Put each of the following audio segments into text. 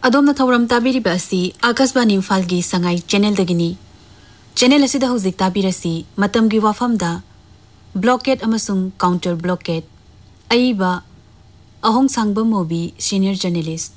अदोमना थौरम ताबिरिबा असि Akashvani इम्फालगी Sangai channel दगिनी channel असिदा हुजिक ताबिरसी मतमगी वाफमदा blockade अमसुंग counter blockade अईबा अहोंग सांगबम मोबी senior journalist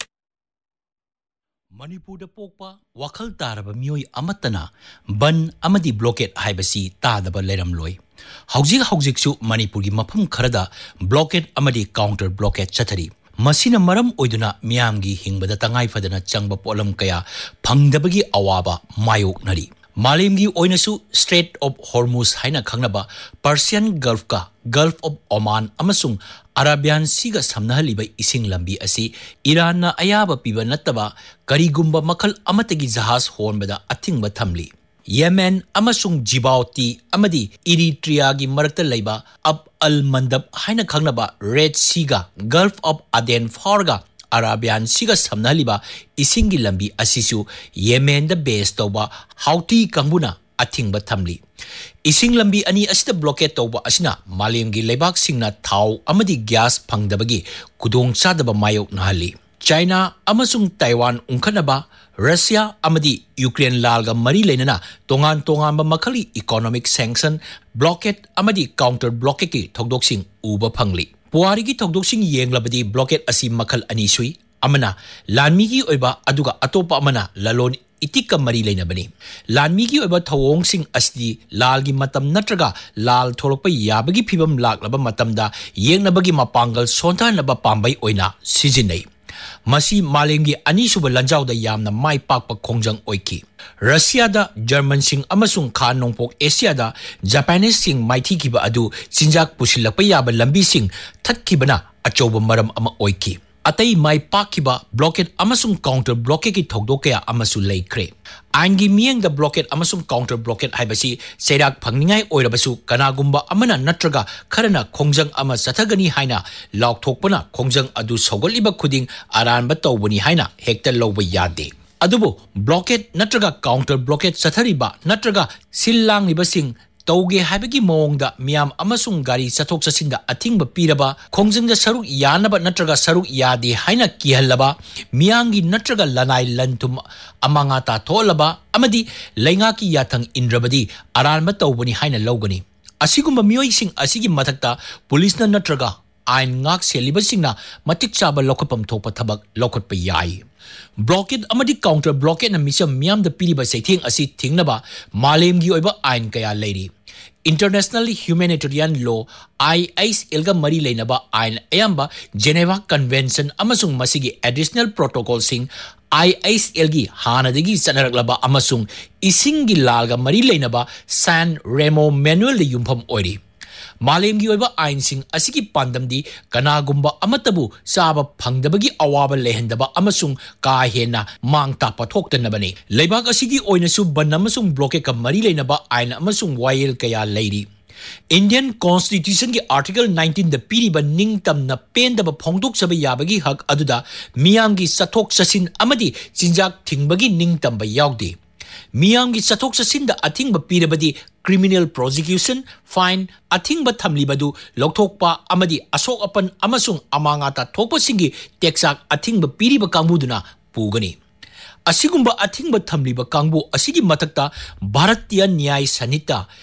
Manipur पोकपा वखल तारब मियोय अमतना बन अमदी blockade हाइबसी तादब लेरमलोय हौजिक हौजिकसु Manipur की मफम खरदा ब्लॉकेट अमदी काउंटर ब्लॉकेट चथरी मसीना मरम ओइदुना मियामगी हिंगबदा तंगाई फदना चंगबा पोलम कया फंगदबगी अवाबा मायोकनरी मालेमगी ओइनसु straight of Hormuz हाइना खंगनबा Persian gulf का गल्फ ऑफ ओमान अमसुंग अराबियन सीगा समनहलिबा इसिंग लंबी असि ईरान अयाबा पीबा नत्तबा करीगुंबा मखल अमतगी जहाज होनबदा अथिंगबा थमली येमेन अमसुंग जिबाउती अमदी इरिट्रिया की मरकत लैबा अब अल मंदब हाइना खंगनबा रेड सीगा गल्फ ऑफ अदेन फारगा अराबियन सीगा समनहलिबा इसिंगी लंबी असिसु येमेन द बेस तौबा हाउती कंगुना अथिंगबा थमली इसिंग लंबी अनि असिदा ब्लॉकेट तौबा असिना मालेमगी लेबाक सिंगना थाव अमदी gas फंगदबगी कुदोंग चादबा मायोक नहली China अमसुंग Taiwan उंखनबा Russia अमदी Ukraine लालगा मरी लेनना तोंगान तोंगान Makkhali economic sanction blockade अमदी counter blockade की थोकदोक्सिंग उबा फंगली पुआरी की थोकदोक्सिंग येंगलबदी ब्लॉकेट असी मखल अनि सुई अमना लानमी की ओइबा अदुगा अतोपा अमना ललोन इतिका मरी लेनबनी लानमी की ओइबा थवोंगसिंग असदी लालगी मतम नत्रगा लाल थोलकपा याबगी फिबम लाक्लबा मतमदा येंगनबगी मपांगल सोंथानबा पांबई ओइना सिजिनै मसी मालेमगी अनीसुब लंजाउदा यामना माई पाकपा खोंजंग ओइकी रशियादा जर्मन सिंग अमसुंग खा नोंपोक एशियादा जापानीज सिंग माइथी किबा अदु चिंजाक पुसिलकपा याबा लंबी सिंग थत्किबना अचौबा मरम अमा ओइकी अतई माई पाकिबा ब्लॉकेट अमसुंग काउंटर ब्लॉकेट की थोकदो कया अमसु लेख्रे आइनगी मियंग द ब्लॉकेट अमसुंग काउंटर ब्लॉकेट हाइबसी सेराक फंगनिंगाई ओइरबसु कनागुंबा अमना नत्रगा खरना खोंजंग अमा सथगनी हाइना लाउथोकपना खोंजंग अदु सौगलिबा खुदिंग आरानबा तौबनी हाइना हेक्टर लौबा यादे अदुबो ब्लॉकेट नत्रगा काउंटर ब्लॉकेट सथरिबा नत्रगा सिल्लांगलिबसिंग तौगे हाइबगी मोंगदा मियाम अमसुंग गारी चथोक चसिंदा अथिंगबा पीरबा खोंजंग सरुक यानबा नत्रगा सरुक यादे हाइना किहल्लबा मियांगी नत्रगा लनाई लंतुम अमांगाता थोलबा अमदी लैंगाकी याथंग इंद्रबदी अरानबा तौबनी हाइना लौगनी असिगुंबा मियोइसिंग असिगी मथक्ता पुलिसना नत्रगा आइन ngak selibasingna matik chaba lokapam thokpa thabak lokotpa yai blockade अमदी counter blockade न मिसम मियाम द पीरिबा सेथिंग असि थिंगनबा मालेमगी ओइबा आइन कया लेरी इंटरनेशनल ह्यूमैनिटेरियन लॉ IISL गा मरी लेनबा आइन अयंबा जेनेवा कन्वेंशन अमसुंग मसिगी एडिशनल प्रोटोकॉल सिंग IISL गी हानदगी सनरकलबा अमसुंग इसिंगी लालगा मरी लेनबा सैन रेमो मैनुअल द युमफम ओइरी मालेमगी ओइबा आइनसिंग असिगी पांदमदी कनागुंबा अमतबु साबा फंगदबगी अवाबा लेहंदबा अमसुंग का हेना मांगता पथोक्तनबनी लेबाक असिगी ओइनसु बन अमसुंग ब्लॉकेट का मरी लेनबा आइन अमसुंग वायल कया लेरी इंडियन कॉन्स्टिट्यूशन की आर्टिकल 19 द पीरिबा निंगतमना पेंदबा फोंदोक्सबा याबगी हक अदुदा मियांगी सथोक ससिन अमदी चिंजाक थिंगबगी निंगतमबा यावदे मियांगी सथोक ससिन the अथिंगबा पीरबदी criminal prosecution fine अथिंगबा थमलिबदु लौथोकपा अमदी Ashok अपन अमसुंग अमांगाता थोकपसिंगी टेक्साक अथिंगबा पीरिबा कांगबुदुना पुगनी असिगुंबा अथिंगबा थमलिबा कांगबु असिगी मथक्ता भारतीय न्याय सनिता